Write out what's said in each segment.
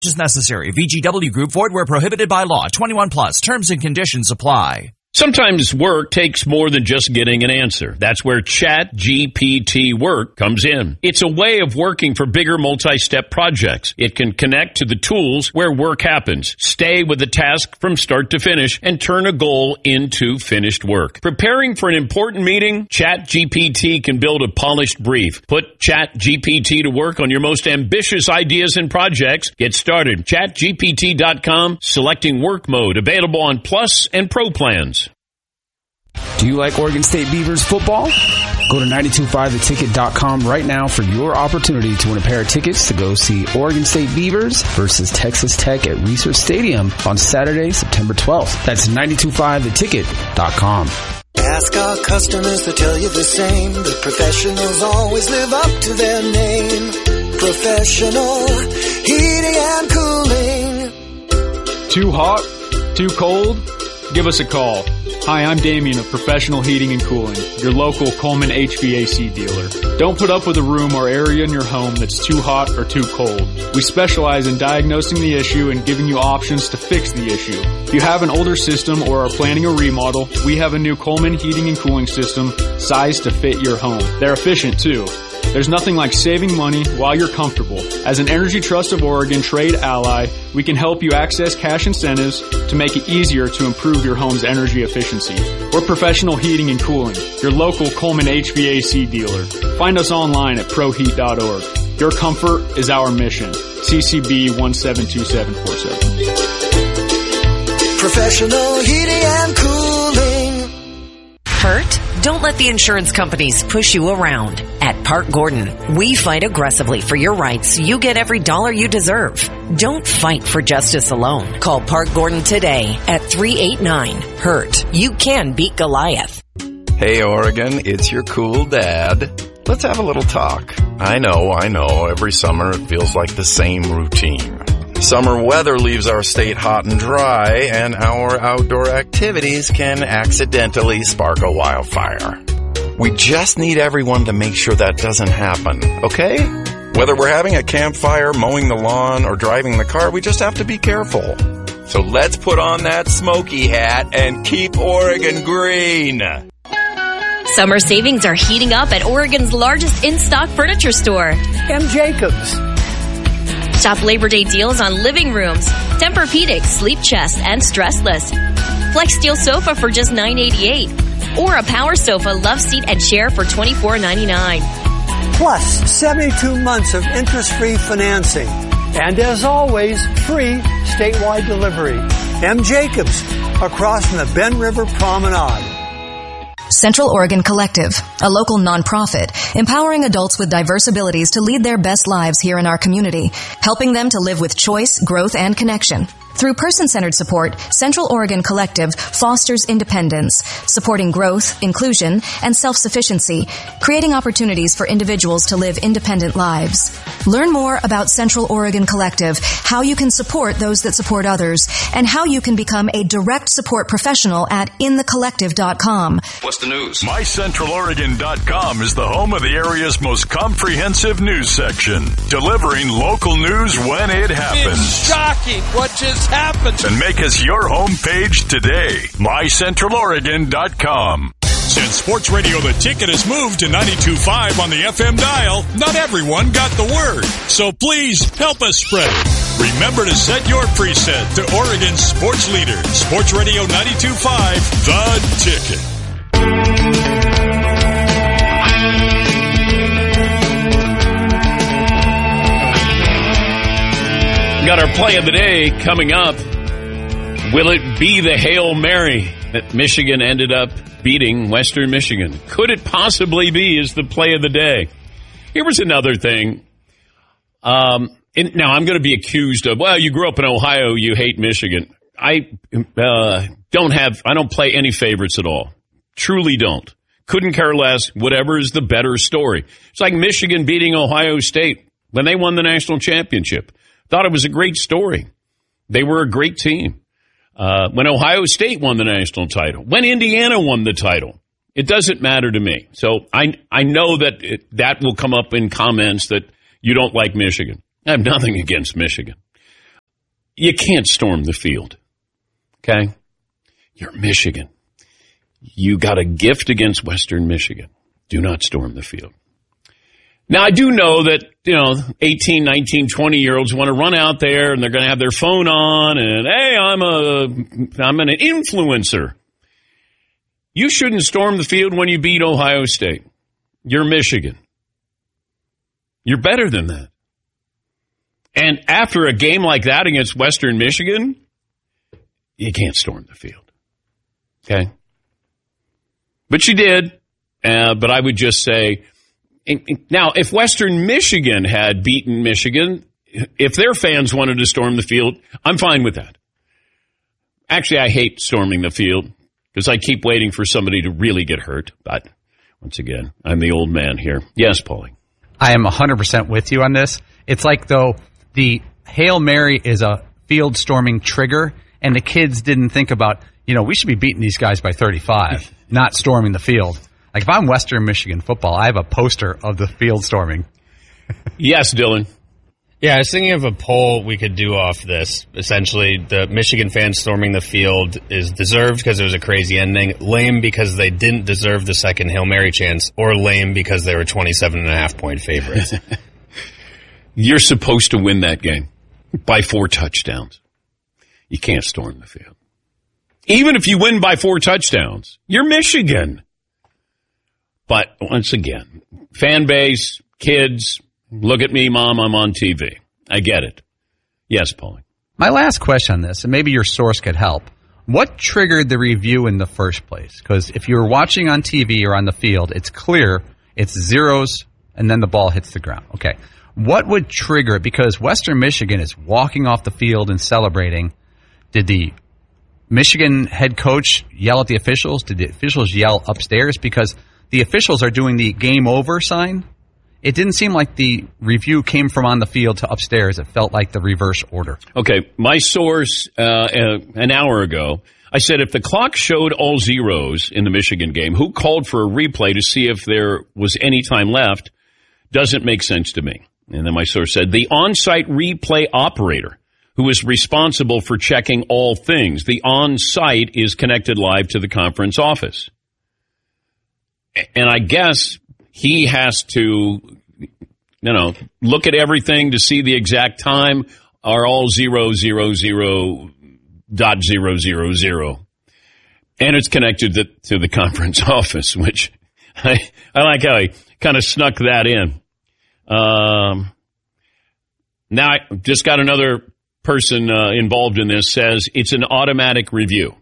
Is necessary. VGW Group. Void where prohibited by law. 21 plus. Terms and conditions apply. Sometimes work takes more than just getting an answer. That's where ChatGPT Work comes in. It's a way of working for bigger multi-step projects. It can connect to the tools where work happens, stay with the task from start to finish, and turn a goal into finished work. Preparing for an important meeting? ChatGPT can build a polished brief. Put ChatGPT to work on your most ambitious ideas and projects. Get started. ChatGPT.com, selecting work mode, available on Plus and Pro plans. Do you like Oregon State Beavers football? Go to 925theticket.com right now for your opportunity to win a pair of tickets to go see Oregon State Beavers versus Texas Tech at Research Stadium on Saturday, September 12th. That's 925theticket.com. Ask our customers to tell you the same. The professionals always live up to their name. Professional heating and cooling. Too hot? Too cold? Give us a call. Hi, I'm Damien of Professional Heating and Cooling, your local Coleman HVAC dealer. Don't put up with a room or area in your home that's too hot or too cold. We specialize in diagnosing the issue and giving you options to fix the issue. If you have an older system or are planning a remodel, we have a new Coleman Heating and Cooling system sized to fit your home. They're efficient too. There's nothing like saving money while you're comfortable. As an Energy Trust of Oregon trade ally, we can help you access cash incentives to make it easier to improve your home's energy efficiency. We're Professional Heating and Cooling, your local Coleman HVAC dealer. Find us online at proheat.org. Your comfort is our mission. CCB 172747. Professional heating and cooling. Hurt? Don't let the insurance companies push you around. At Park Gordon, we fight aggressively for your rights so you get every dollar you deserve. Don't fight for justice alone. Call Park Gordon today at 389-HURT. You can beat Goliath. Hey, Oregon, it's your cool dad. Let's have a little talk. I know. Every summer it feels like the same routine. Summer weather leaves our state hot and dry, and our outdoor activities can accidentally spark a wildfire. We just need everyone to make sure that doesn't happen, okay? Whether we're having a campfire, mowing the lawn, or driving the car, we just have to be careful. So let's put on that smoky hat and keep Oregon green. Summer savings are heating up at Oregon's largest in-stock furniture store, M. Jacobs. Shop Labor Day deals on living rooms, Tempur-Pedic, Sleep Chest, and Stressless. Flex Steel sofa for just $9.88. Or a Power Sofa Love Seat and Chair for $24.99. Plus 72 months of interest-free financing. And as always, free statewide delivery. M. Jacobs, across from the Ben River Promenade. Central Oregon Collective, a local nonprofit, empowering adults with diverse abilities to lead their best lives here in our community, helping them to live with choice, growth, and connection. Through person-centered support, Central Oregon Collective fosters independence, supporting growth, inclusion, and self-sufficiency, creating opportunities for individuals to live independent lives. Learn more about Central Oregon Collective, how you can support those that support others, and how you can become a direct support professional at inthecollective.com. What's the news? MyCentralOregon.com is the home of the area's most comprehensive news section, delivering local news when it happens. It's shocking what just happened. And make us your homepage today. MyCentralOregon.com. Since Sports Radio The Ticket has moved to 92.5 on the FM dial, not everyone got the word. So please help us spread it. Remember to set your preset to Oregon's sports leader, Sports Radio 92.5, The Ticket. Got our play of the day coming up. Will it be the Hail Mary that Michigan ended up beating Western Michigan? Could it possibly be is the play of the day? Here was another thing. Now I'm going to be accused of, well, you grew up in Ohio, you hate Michigan. I don't play any favorites at all. Truly don't. Couldn't care less. Whatever is the better story. It's like Michigan beating Ohio State when they won the national championship. Thought it was a great story. They were a great team. When Ohio State won the national title, when Indiana won the title, it doesn't matter to me. So I know that that will come up in comments that you don't like Michigan. I have nothing against Michigan. You can't storm the field. Okay? You're Michigan. You got a gift against Western Michigan. Do not storm the field. Now, I do know that, 18, 19, 20-year-olds want to run out there and they're going to have their phone on and, hey, I'm an influencer. You shouldn't storm the field when you beat Ohio State. You're Michigan. You're better than that. And after a game like that against Western Michigan, you can't storm the field. Okay? But you did. But I would just say, now, if Western Michigan had beaten Michigan, if their fans wanted to storm the field, I'm fine with that. Actually, I hate storming the field because I keep waiting for somebody to really get hurt. But once again, I'm the old man here. Yes, Paulie. I am 100% with you on this. It's like, though, the Hail Mary is a field storming trigger, and the kids didn't think about, we should be beating these guys by 35, not storming the field. Like, if I'm Western Michigan football, I have a poster of the field storming. Yes, Dylan. Yeah, I was thinking of a poll we could do off this. Essentially, the Michigan fans storming the field is deserved because it was a crazy ending, lame because they didn't deserve the second Hail Mary chance, or lame because they were 27.5-point favorites. You're supposed to win that game by 4 touchdowns. You can't storm the field. Even if you win by 4 touchdowns, you're Michigan. But once again, fan base, kids, look at me, Mom, I'm on TV. I get it. Yes, Paulie. My last question on this, and maybe your source could help. What triggered the review in the first place? Because if you're watching on TV or on the field, it's clear it's zeros and then the ball hits the ground. Okay. What would trigger it? Because Western Michigan is walking off the field and celebrating. Did the Michigan head coach yell at the officials? Did the officials yell upstairs? Because the officials are doing the game over sign. It didn't seem like the review came from on the field to upstairs. It felt like the reverse order. Okay, my source an hour ago, I said if the clock showed all zeros in the Michigan game, who called for a replay to see if there was any time left doesn't make sense to me. And then my source said the on-site replay operator who is responsible for checking all things. The on-site is connected live to the conference office. And I guess he has to, look at everything to see the exact time are all 0.000. And it's connected to the conference office, which I like how he kind of snuck that in. Now I just got another person involved in this says it's an automatic review.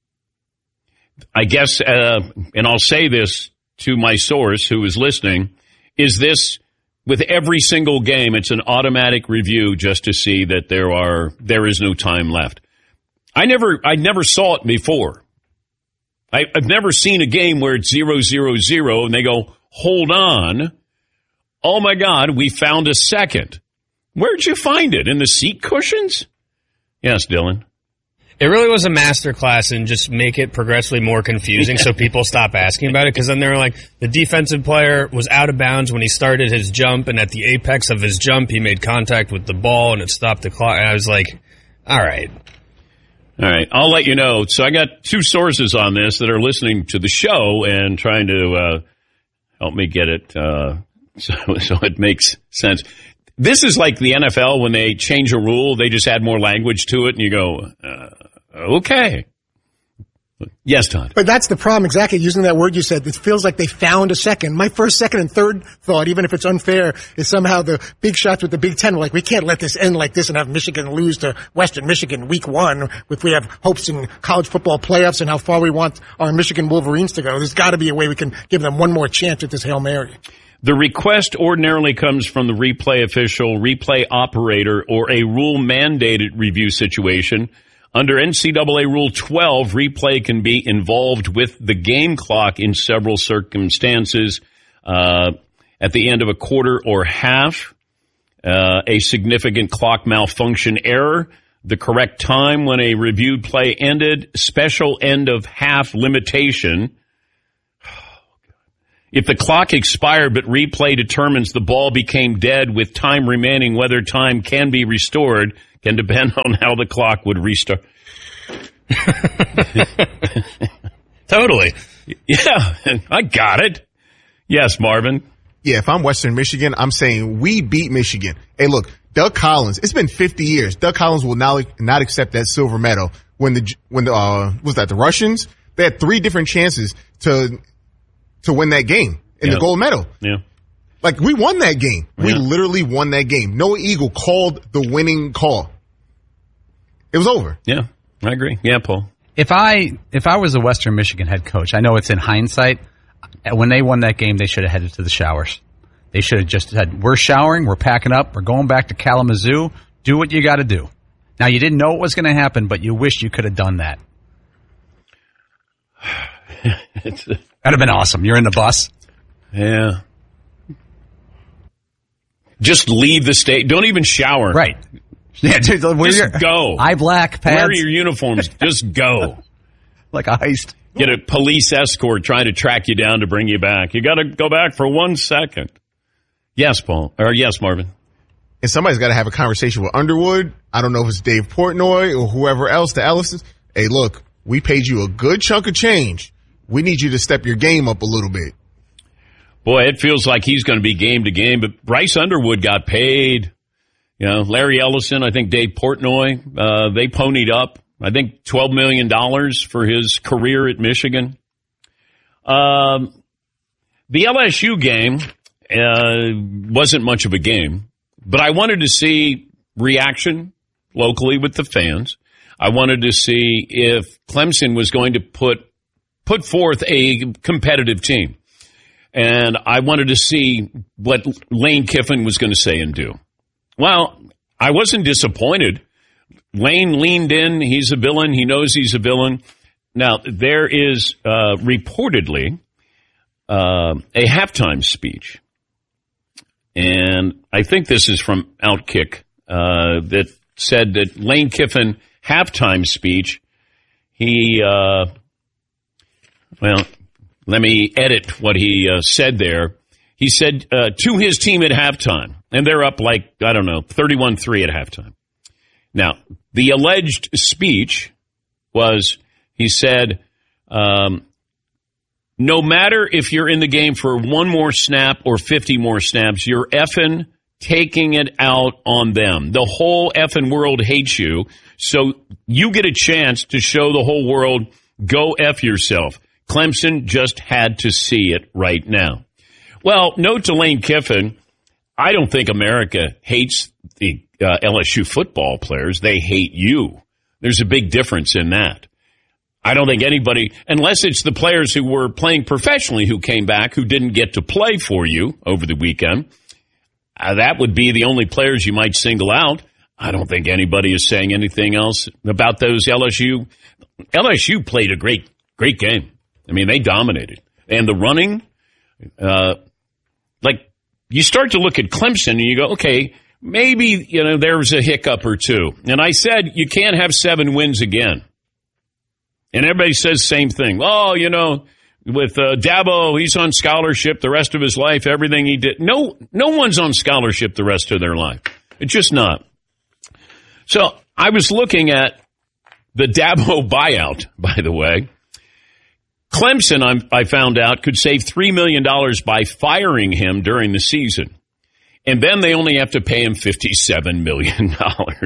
I guess, and I'll say this to my source who is listening, is this with every single game, it's an automatic review just to see that there is no time left. I never saw it before. I've never seen a game where it's 0-0-0 and they go, hold on. Oh my God, we found a second. Where'd you find it? In the seat cushions? Yes, Dylan. It really was a masterclass in just make it progressively more confusing so people stop asking about it. Because then they were like, the defensive player was out of bounds when he started his jump, and at the apex of his jump, he made contact with the ball, and it stopped the clock. And I was like, all right. All right, I'll let you know. So I got 2 sources on this that are listening to the show and trying to help me get it so it makes sense. This is like the NFL when they change a rule, they just add more language to it, and you go, okay. Yes, Todd. But that's the problem, exactly, using that word you said. It feels like they found a second. My first, second, and third thought, even if it's unfair, is somehow the big shots with the Big Ten were like, we can't let this end like this and have Michigan lose to Western Michigan week 1 if we have hopes in college football playoffs and how far we want our Michigan Wolverines to go. There's got to be a way we can give them one more chance with this Hail Mary. The request ordinarily comes from the replay official, replay operator, or a rule-mandated review situation. Under NCAA Rule 12, replay can be involved with the game clock in several circumstances. At the end of a quarter or half, a significant clock malfunction error, the correct time when a reviewed play ended, special end of half limitation. If the clock expired but replay determines the ball became dead with time remaining, whether time can be restored can depend on how the clock would restart. Totally. Yeah, I got it. Yes, Marvin. Yeah, if I'm Western Michigan, I'm saying we beat Michigan. Hey, look, Doug Collins, it's been 50 years. Doug Collins will not accept that silver medal. When the Russians? They had 3 different chances to win that game in the gold medal. Yeah. Like, we won that game. Yeah. We literally won that game. Noah Eagle called the winning call. It was over. Yeah, I agree. Yeah, Paul. If I was a Western Michigan head coach, I know it's in hindsight, when they won that game, they should have headed to the showers. They should have just said, we're showering, we're packing up, we're going back to Kalamazoo, do what you got to do. Now, you didn't know what was going to happen, but you wish you could have done that. That'd have been awesome. You're in the bus. Yeah. Just leave the state. Don't even shower. Right. Yeah, dude, just go. Eye black pads. Wear your uniforms. Just go. Like a heist. Get a police escort trying to track you down to bring you back. You got to go back for 1 second. Yes, Paul. Or yes, Marvin. And somebody's got to have a conversation with Underwood. I don't know if it's Dave Portnoy or whoever else, the Ellisons. Hey, look, we paid you a good chunk of change. We need you to step your game up a little bit. Boy, it feels like he's going to be game to game, but Bryce Underwood got paid. You know, Larry Ellison, I think Dave Portnoy, they ponied up, I think $12 million for his career at Michigan. The LSU game wasn't much of a game, but I wanted to see reaction locally with the fans. I wanted to see if Clemson was going to put forth a competitive team. And I wanted to see what Lane Kiffin was going to say and do. Well, I wasn't disappointed. Lane leaned in. He's a villain. He knows he's a villain. Now, there is reportedly a halftime speech. And I think this is from Outkick that said that Lane Kiffin halftime speech, let me edit what he said there. He said to his team at halftime, and they're up 31-3 at halftime. Now, the alleged speech was, he said, no matter if you're in the game for 1 more snap or 50 more snaps, you're effing taking it out on them. The whole effing world hates you, so you get a chance to show the whole world, go F yourself. Clemson just had to see it right now. Well, note to Lane Kiffin, I don't think America hates the LSU football players. They hate you. There's a big difference in that. I don't think anybody, unless it's the players who were playing professionally who came back who didn't get to play for you over the weekend, that would be the only players you might single out. I don't think anybody is saying anything else about those LSU. LSU played a great game. I mean, they dominated. And the running, you start to look at Clemson and you go, okay, maybe, there's a hiccup or two. And I said, you can't have 7 wins again. And everybody says the same thing. Oh, with Dabo, he's on scholarship the rest of his life, everything he did. No one's on scholarship the rest of their life. It's just not. So I was looking at the Dabo buyout, by the way. Clemson, I found out, could save $3 million by firing him during the season. And then they only have to pay him $57 million.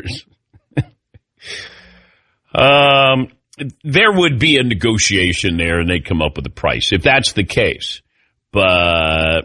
There would be a negotiation there, and they'd come up with a price, if that's the case. But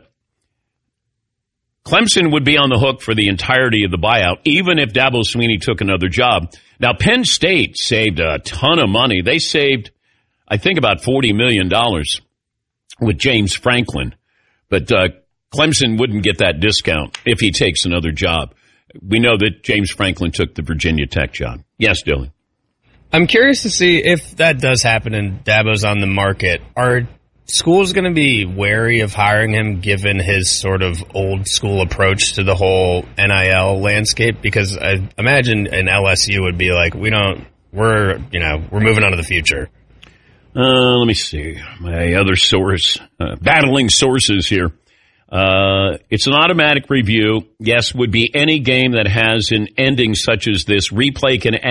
Clemson would be on the hook for the entirety of the buyout, even if Dabo Swinney took another job. Now, Penn State saved a ton of money. They saved, I think, about $40 million with James Franklin. But Clemson wouldn't get that discount if he takes another job. We know that James Franklin took the Virginia Tech job. Yes, Dylan. I'm curious to see if that does happen and Dabo's on the market. Are schools going to be wary of hiring him given his sort of old school approach to the whole NIL landscape? Because I imagine an LSU would be like, we're moving on to the future. Let me see. My other source, battling sources here. It's an automatic review. Yes, would be any game that has an ending such as this. Replay can